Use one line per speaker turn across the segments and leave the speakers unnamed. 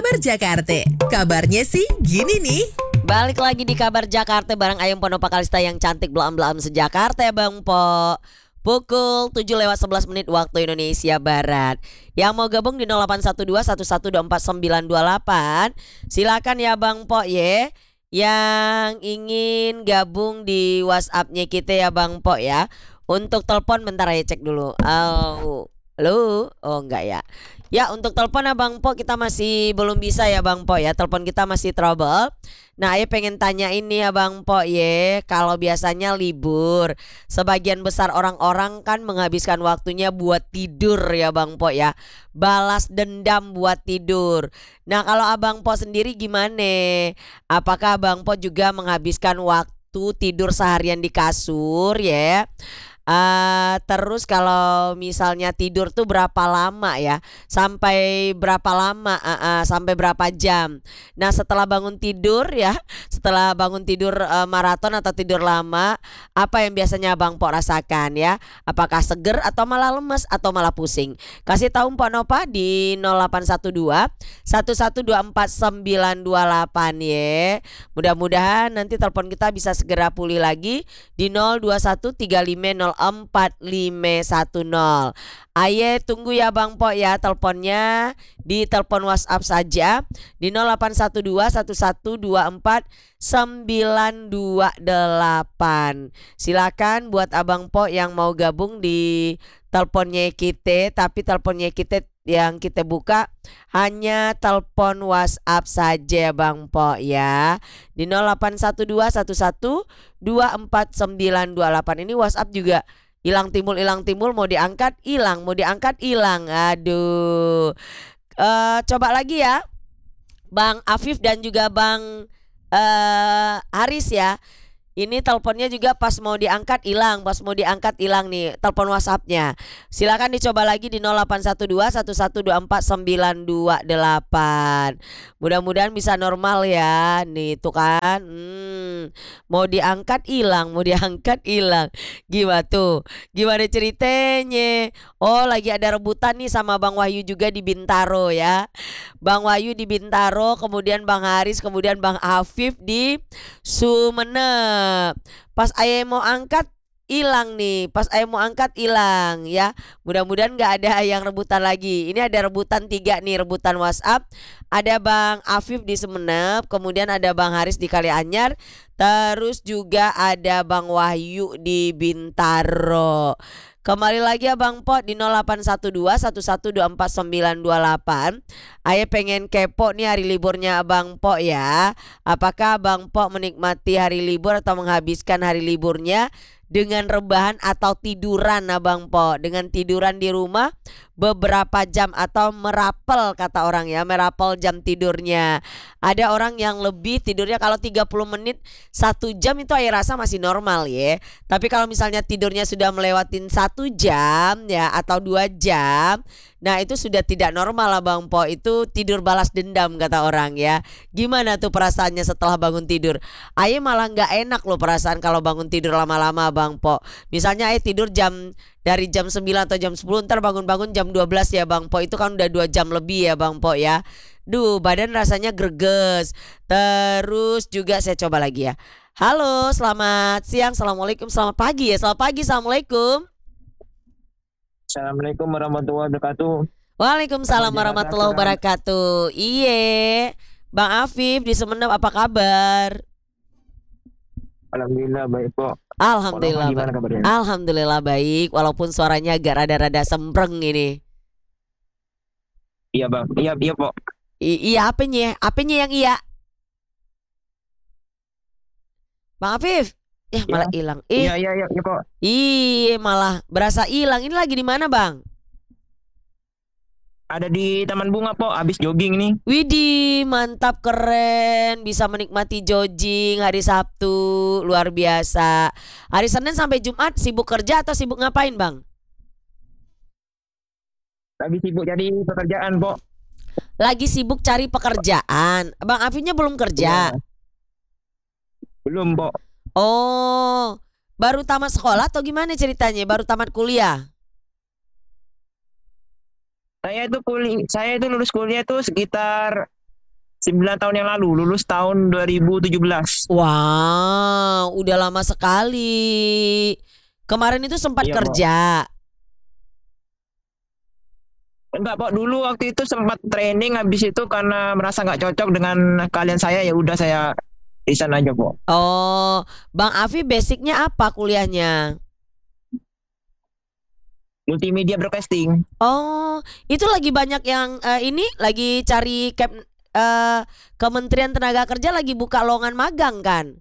Kabar Jakarta. Kabarnya sih gini nih.
Balik lagi di Kabar Jakarta bareng Ayam Ponopa Kalista yang cantik belam-belam sejakarta ya Bang Po. Pukul 7:11 waktu Indonesia Barat. Yang mau gabung di 0812 1124 928. Silakan ya Bang Po ye. Yang ingin gabung di WhatsApp-nya kita ya Bang Po ya. Untuk telepon bentar ya cek dulu. Oh, halo? Oh enggak ya. Ya untuk telepon ya Bang Po kita masih belum bisa ya Bang Po ya. Telepon kita masih trouble. Nah Ayo pengen tanya ini ya Bang Po ye. Kalau biasanya libur sebagian besar orang-orang kan menghabiskan waktunya buat tidur ya Bang Po ya. Balas dendam buat tidur. Nah kalau Abang Po sendiri gimana? Apakah Abang Po juga menghabiskan waktu tidur seharian di kasur ya? Terus kalau misalnya tidur tuh berapa lama ya? Sampai berapa lama? Sampai berapa jam? Nah setelah bangun tidur ya, setelah bangun tidur maraton atau tidur lama, apa yang biasanya Bang Po rasakan ya? Apakah seger atau malah lemes atau malah pusing? Kasih tahu Mpok Nopa di 0812 1124 928 ya. Mudah-mudahan nanti telepon kita bisa segera pulih lagi di 021 35 4510. Aye tunggu ya Bang Po ya teleponnya di telepon WhatsApp saja di 0812 1124 928. Silakan buat Abang Po yang mau gabung di teleponnya kita, tapi teleponnya kita yang kita buka hanya telepon WhatsApp saja Bang Po ya. Di 0812 1124 928. Ini WhatsApp juga hilang timbul mau diangkat hilang, mau diangkat hilang. Aduh. Coba lagi ya. Bang Afif dan juga Bang Haris ya. Ini teleponnya juga pas mau diangkat hilang, nih telepon WhatsApp-nya. Silakan dicoba lagi di 0812 1124 928. Mudah-mudahan bisa normal ya. Nih tuh kan. Mau diangkat hilang, Gimana tuh? Gimana ceritanya? Oh, lagi ada rebutan nih sama Bang Wahyu juga di Bintaro ya. Bang Wahyu di Bintaro, kemudian Bang Haris, kemudian Bang Afif di Sumenep. Pas Ayah mau angkat hilang ya. Mudah-mudahan gak ada yang rebutan lagi. Ini ada rebutan 3 nih, rebutan WhatsApp. Ada Bang Afif di Sumenep, kemudian ada Bang Haris di Kalianyar, terus juga ada Bang Wahyu di Bintaro. Kembali lagi ya Bang Po di 0812 1124 928. Ayah pengen kepo nih hari liburnya Bang Po ya. Apakah Bang Po menikmati hari libur atau menghabiskan hari liburnya dengan rebahan atau tiduran Bang Po? Dengan tiduran di rumah beberapa jam atau merapel kata orang ya, merapel jam tidurnya. Ada orang yang lebih tidurnya kalau 30 menit 1 jam itu Ayah rasa masih normal ya. Tapi kalau misalnya tidurnya sudah melewatin 1 jam ya atau 2 jam, nah itu sudah tidak normal lah Bang Po. Itu tidur balas dendam kata orang ya. Gimana tuh perasaannya setelah bangun tidur? Ayah malah gak enak loh perasaan kalau bangun tidur lama-lama Bang Po. Misalnya Ayah tidur dari jam 9 atau jam 10, ntar bangun-bangun jam 12 ya Bang Po. Itu kan udah 2 jam lebih ya Bang Po ya. Duh badan rasanya greges. Terus juga saya coba lagi ya. Halo selamat siang, assalamualaikum, selamat pagi ya. Selamat pagi, assalamualaikum.
Assalamualaikum warahmatullahi wabarakatuh.
Waalaikumsalam warahmatullahi wabarakatuh. Iye Bang Afif di Sumenep apa kabar?
Alhamdulillah baik kok.
Alhamdulillah
Gimana kabarnya?
Alhamdulillah baik. Walaupun suaranya agak rada-rada sempreng ini.
Iya bang, iya Pok.
Iya apanya? Apanya yang iya? Bang Afif, ya malah hilang.
Iya Pok.
Iya malah berasa hilang. Ini lagi di mana Bang?
Ada di Taman Bunga Pok, habis jogging nih.
Widih, mantap keren. Bisa menikmati jogging hari Sabtu, luar biasa. Hari Senin sampai Jumat sibuk kerja atau sibuk ngapain Bang?
Lagi sibuk jadi pekerjaan Pok.
Lagi sibuk cari pekerjaan. Bang Afifnya belum kerja?
Iya. Belum Pok.
Oh, baru tamat sekolah atau gimana ceritanya? Baru tamat kuliah?
Saya itu lulus kuliah tuh sekitar 9 tahun yang lalu, lulus tahun 2017.
Wow, udah lama sekali. Kemarin itu sempat
Iya, Pok.
kerja.
Enggak, Pok. Dulu waktu itu sempat training, habis itu karena merasa nggak cocok dengan kalian saya, ya udah saya resign aja, Pok.
Oh, Bang Afi basicnya apa kuliahnya?
Multimedia broadcasting.
Oh, itu lagi banyak yang ini lagi cari Kementerian Tenaga Kerja lagi buka lowongan magang kan?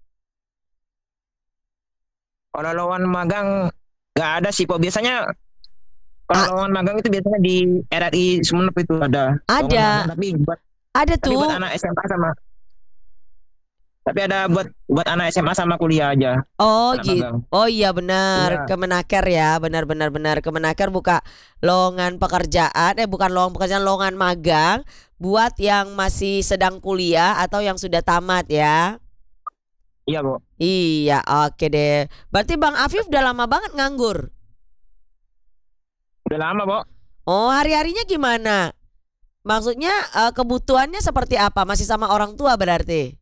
Kalau lowongan magang nggak ada sih, Pok. Biasanya kalau
Ah,
lowongan magang itu biasanya di RRI Sumenep itu ada lowongan
ada,
magang,
ada
tapi buat
tuh.
anak SMA sama tapi ada buat anak SMA sama kuliah aja,
Oh
anak
gitu.
magang.
Oh iya benar,
Iya,
Kemenaker ya, benar Kemenaker buka lowongan pekerjaan, bukan lowongan pekerjaan, lowongan magang buat yang masih sedang kuliah atau yang sudah tamat ya.
iya, Pok.
Iya, oke deh. Berarti Bang Afif udah lama banget nganggur.
Udah lama, Pok.
Oh, hari-harinya gimana? Maksudnya kebutuhannya seperti apa? Masih sama orang tua berarti?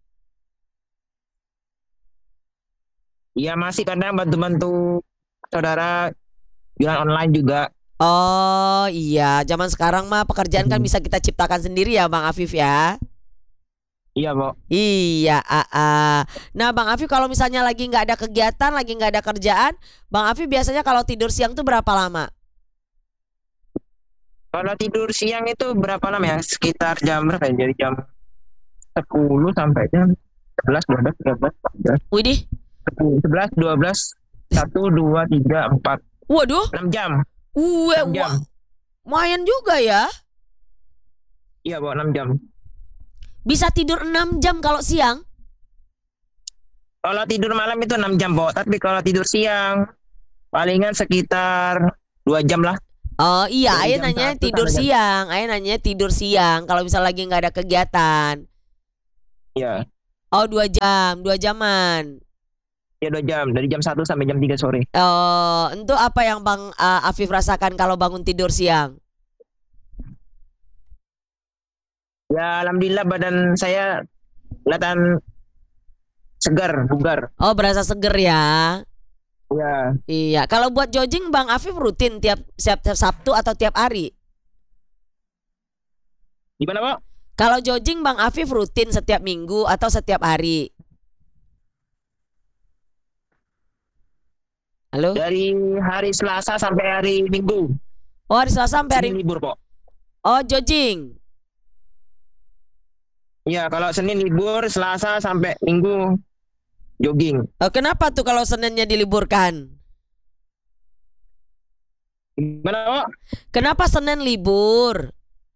Iya, masih kadang bantu-bantu saudara jualan online juga.
Oh iya, zaman sekarang mah pekerjaan kan
Mhm.
bisa kita ciptakan sendiri ya Bang Afif ya.
Iya, Pok.
Iya, Nah, Bang Afif kalau misalnya lagi nggak ada kegiatan, lagi nggak ada kerjaan, Bang Afif biasanya kalau tidur siang tuh berapa lama?
Kalau tidur siang itu berapa lama ya? Sekitar jam berapa ya? Jadi jam 10 sampai jam 11, 12, 13, 14,
Widih,
10, 11, 12, 1, 2, 3, 4,
waduh,
6 jam.
wah,
6 jam.
lumayan juga ya.
Iya, Pok, 6 jam.
Bisa tidur 6 jam kalau siang.
Kalau tidur malam itu 6 jam, Pok. Tapi kalau tidur siang palingan sekitar 2 jam lah.
Oh iya,
Dari
Ayah
jam
nanya
1
tidur
sampai jam.
siang, Ayah nanya tidur siang. Kalau misal lagi nggak ada kegiatan.
Iya,
Oh 2 jam, 2 jaman.
ya 2 jam. Dari jam 1 sampai jam 3 sore.
Oh, itu apa yang Bang Afif rasakan kalau bangun tidur siang?
Ya, alhamdulillah badan saya kelihatan segar, bugar.
Oh, berasa seger ya.
Ya,
Iya, kalau buat jogging Bang Afif rutin tiap Sabtu atau tiap hari?
gimana, Pok?
Kalau jogging Bang Afif rutin setiap minggu atau setiap hari? Halo?
Dari hari Selasa sampai hari Minggu.
Oh, hari Selasa sampai hari.
Senin libur, Pok.
Oh, jogging.
Iya, kalau Senin libur, Selasa sampai Minggu jogging.
Oh, kenapa tuh kalau Seninnya diliburkan?
Gimana, Pok?
Kenapa Senin libur?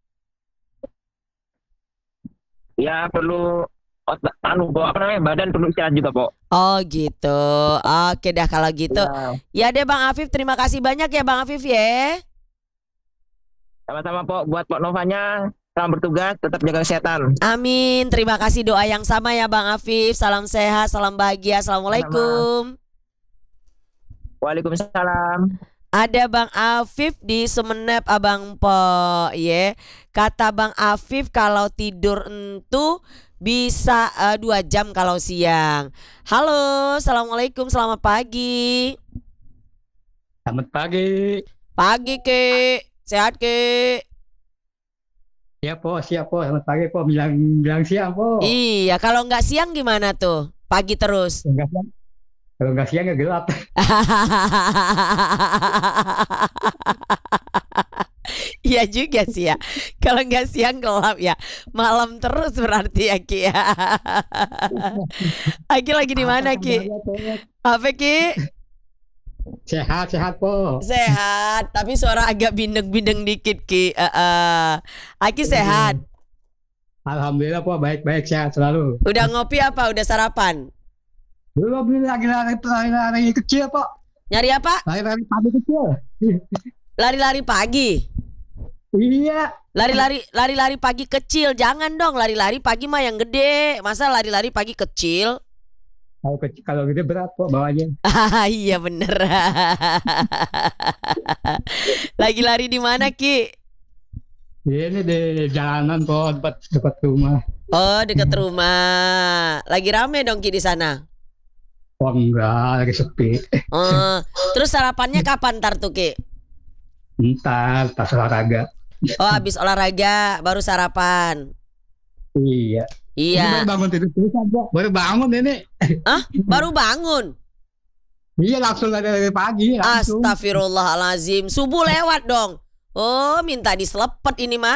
Ya perlu Pok, apa namanya? Badan perlu istirahat juga, Pok.
Oh gitu. Oke dah kalau gitu.
Ya,
Ya deh Bang Afif, terima kasih banyak ya Bang Afif ya.
sama-sama, Pok. Buat Pok Novanya, selamat bertugas, tetap jaga kesehatan.
Amin. Terima kasih doa yang sama ya Bang Afif. Salam sehat, salam bahagia.
Sama-sama.
Assalamualaikum.
Waalaikumsalam.
Ada Bang Afif di Sumenep Abang Po, ya. Kata Bang Afif kalau tidur entu bisa 2 jam kalau siang. Halo, assalamualaikum, selamat pagi.
Selamat pagi.
Pagi ke, sehat ke?
Siap po. Selamat pagi po. Bilang siang po.
Iya, kalau nggak siang gimana tuh? Pagi terus.
Enggak siang. Kalau nggak siang ya gelap.
Iya juga sih ya. Kalau nggak siang gelap ya. Malam terus berarti ya Ki ya. Aki lagi di mana Ki? Apa Ki?
Sehat po.
Sehat, tapi suara agak bindeng-bindeng dikit Ki. Aki sehat.
Alhamdulillah po, baik-baik sehat selalu.
Udah ngopi apa? Udah sarapan?
Belum ini lagi lari kecil po.
Nyari apa?
Lari pagi kecil.
Lari-lari pagi.
Iya.
Lari-lari pagi kecil. Jangan dong lari-lari pagi mah yang gede. Masa lari-lari pagi kecil?
Kalau gede berat po bawanya.
Iya bener. Lagi lari di mana Ki?
Ini di jalanan kok, dekat rumah.
Oh, dekat rumah. Lagi rame dong Ki di sana.
Oh enggak, lagi sepi.
Terus sarapannya kapan ntar tuh Ki?
Ntar, pas olahraga.
Oh, habis olahraga baru sarapan.
Iya. Ini
Iya.
baru bangun tidur pisan, Pok. Baru bangun ini.
Ah, baru bangun.
Iya, langsung dari pagi. Langsung.
Astagfirullahalazim. Subuh lewat dong. Oh, minta diselepet ini mah.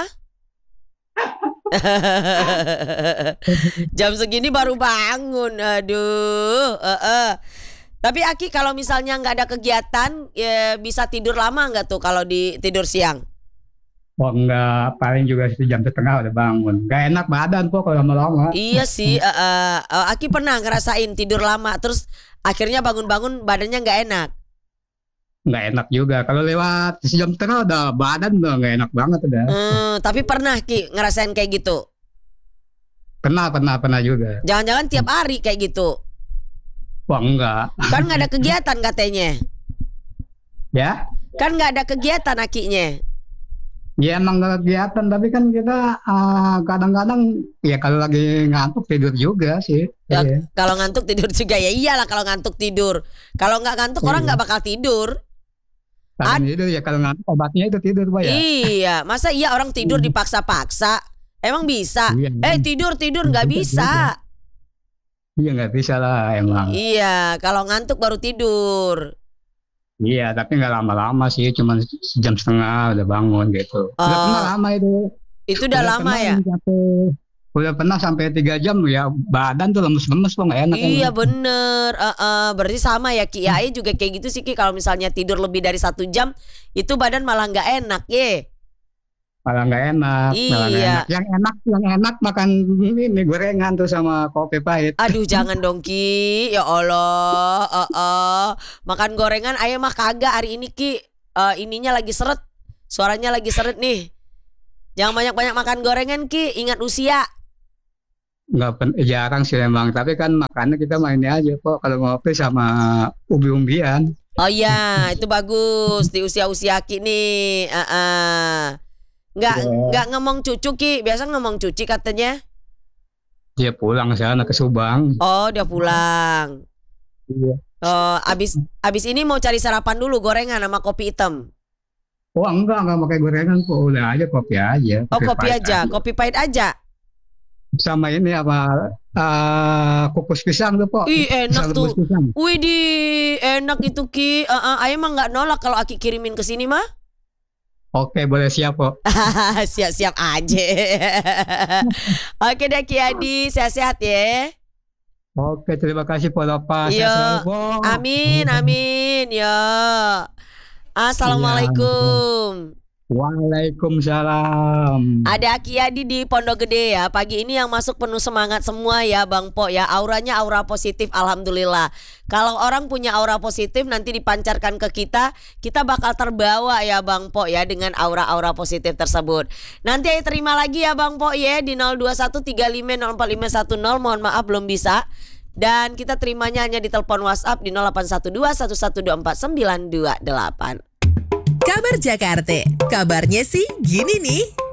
Jam segini baru bangun. Aduh. Tapi Aki kalau misalnya nggak ada kegiatan, ya bisa tidur lama nggak tuh kalau di tidur siang?
Oh enggak, paling juga 1,5 jam udah bangun. Gak enak badan kok kalau lama-lama.
Iya sih. Aki pernah ngerasain tidur lama, terus akhirnya bangun-bangun badannya nggak enak.
Nggak enak juga. Kalau lewat 1,5 jam udah badan udah nggak enak banget udah.
Tapi pernah Ki ngerasain kayak gitu?
Pernah juga.
Jangan-jangan tiap hari kayak gitu?
Wah enggak.
Kan nggak ada kegiatan katanya.
Ya?
Kan nggak ada kegiatan Akinya.
Ya emang nggak kegiatan, tapi kan kita kadang-kadang ya kalau lagi ngantuk tidur juga sih.
Ya,
Iya.
kalau ngantuk tidur juga ya iyalah kalau ngantuk tidur. Kalau nggak ngantuk orang nggak bakal tidur.
Kadang tidur ya kalau ngantuk obatnya itu tidur Pak ya.
Iya, masa iya orang tidur dipaksa-paksa? Emang bisa?
Iya.
Tidur nggak bisa.
Iya nggak bisa lah emang.
Iya, kalau ngantuk baru tidur.
Iya, tapi nggak lama-lama sih, cuma 1,5 jam udah bangun gitu. Udah pernah lama itu.
Itu udah lama ya?
Udah pernah sampai 3 jam ya, badan tuh lemes-lemes kok nggak enak.
Iya
emang.
bener. Berarti sama ya Ki. Ai juga kayak gitu sih Ki. Kalau misalnya tidur lebih dari 1 jam, itu badan malah nggak enak ye.
Malah nggak enak. Malah nggak
Iya.
enak. Yang enak makan ini gorengan tuh sama kopi pahit.
Aduh jangan dong Ki. Ya Allah. Makan gorengan ayah mah kagak hari ini Ki. Ininya lagi seret. Suaranya lagi seret nih. Jangan banyak-banyak makan gorengan Ki. Ingat usia.
Jarang sih emang, tapi kan makannya kita mainnya aja kok kalau ngopi sama umbi-umbian.
Oh iya, itu bagus di usia-usia Ki nih. Nggak ngomong cucu Ki. Biasa ngomong cuci katanya.
Dia pulang sana ke Subang.
Oh, udah pulang.
Iya.
Oh, abis ini mau cari sarapan dulu gorengan sama kopi hitam.
Oh enggak pakai gorengan kok, udah aja kopi aja.
Oh, kopi
pahit
aja, kopi pahit aja.
Sama ini apa kukus pisang tuh Pok.
Ih, enak
Pisang
tuh.
rebus pisang.
Widih, enak itu Ki. Ayah mah nggak nolak kalau Aki kirimin ke sini mah.
Oke, boleh siap Pok.
Siap-siap aja. Oke deh Ki Adi, sehat-sehat ya.
Oke, terima kasih Pok Lopa.
Iya.
Sehat selalu, Pok.
Amin. Ya. Assalamualaikum.
Waalaikumsalam.
Ada Aki Adi di Pondok Gede ya. Pagi ini yang masuk penuh semangat semua ya Bang Po ya. Auranya aura positif alhamdulillah. Kalau orang punya aura positif nanti dipancarkan ke kita bakal terbawa ya Bang Po ya dengan aura-aura positif tersebut. Nanti terima lagi ya Bang Po ya di 0213504510. Mohon maaf belum bisa. Dan kita terimanya hanya di telepon WhatsApp di 081211249928.
Kabar Jakarta. Kabarnya sih gini nih.